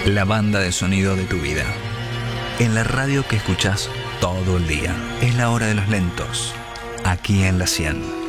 La banda de sonido de tu vida. En la radio que escuchás todo el día. Es la hora de los lentos. Aquí en la 100.